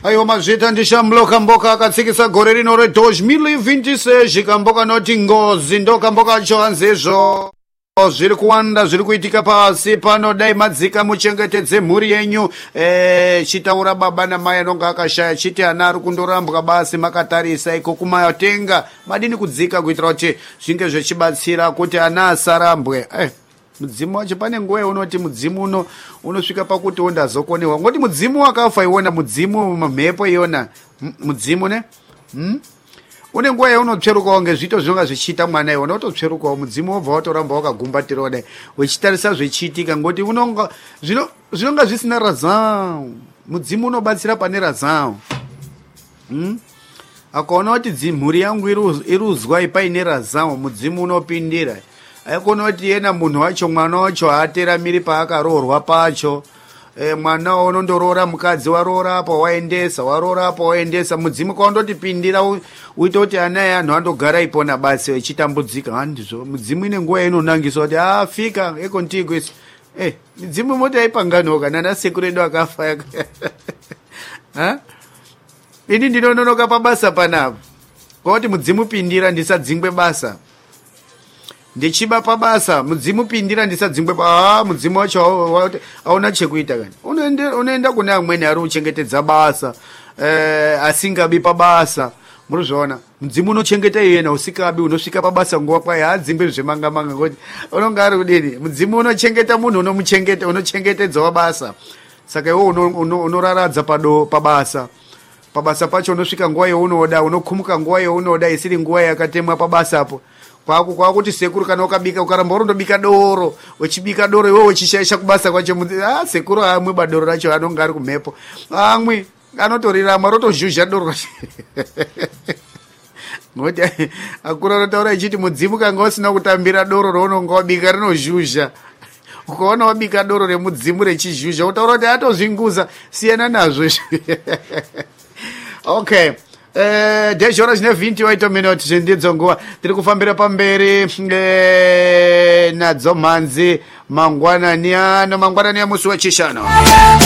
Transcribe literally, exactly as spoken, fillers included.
Ayo mazvita ndishamloka mboka akatsikisa gore rino re dois mil e vinte e seis kamboka noti ngozi ndo kamboka choanzezvo zviri kuwanda zviri kuitika pasi pano. Dai madzika muchengetedze mhuri yenyu. Eh, chitaura baba namai anonga akashaya chiti ana ari kundorambwa basi makatarisa iko kumatenga madini kudzika kuitira kuti zvinge zvichibatsira kuti ana asarambwe. Eh, mudzimu wacho pane nguva unoti mudzimu uno unosvika pakuti ondazokoniwa ngoti mudzimu wakafa iwona mudzimu mamhepo iona mudzimu ne hmm? Une nguva yaunotsverukawo ngezvito zvinonga zvichiita mwana iwona wototsverukawo mudzimu wobva watoramba wakagumbatirawo dai wechitarisa zvichiitika ngoti unonga zvino zvinonga zvisina razao. Mudzimu unobatsira pane razao. hmm? Akaona kuti mhuri yangu iruzwa ipaine razao mudzimu unopindira. Aikona kuti yena munhu wacho mwana wacho haateramiri paakaroorwa pacho. E, mwana unondorora mukadzi waroora apa waendesa waroora apa waendesa mudzimu kaundoti pindira uite kuti ana eanhu andogara ipona basi vechitambudzika. Handizvo mudzimu ine nguva inonangisa kuti ah fika eko ntigwisi. Eh, mudzimu moti aipanganoka nana sekuru edu akafa. Ha? Ini ndinononoka pabasa panapa. Kuti mudzimu pindira ndisadzingwe basa. Ndichiba pabasa mudzimu pindira ndisadzingwe pa ah mudzimu wacho auna chekuita kani. Unoenda unoenda kune amweni ari kuchengetedza basa eh asingabi pabasa. Muruzvaona mudzimu unochengeta yena usikabi unosvika pabasa nguwa kwaye hadzimbe zvemanga manga ngoti unonga ari kudini. Mudzimu unochengeta munhu unomuchengeta unochengetedza wabasa. Saka iwe unoraradza pado pabasa. Pabasa pacho unosvika nguwa yeunoda unokumuka nguwa yeunoda isiri nguwa yakatemwa pabasa apo. Kwaku kwakuti sekuru kana ukabika ukaramba urondobika doro wechibika doro iwe wechishaisha kubasa kwacho ah sekuru amwe badoro racho anonga ari kumhepo amwe anotorirama rotozhuzha doro racho. Ngoti akura rotaura ichiti mudzimu kanga usina kutambira doro rounonga wabika rinozhuzha. Ukaona wabika doro remudzimu rechizhuzha utaura kuti atozvinguza siyana nazvo. Okay. Eh, dez horas ne vinte e oito minutos ndidzo nguva tiri kufambira pamberi eh, nadzo mhanzi mangwanani ano mangwanani amusi wechishano.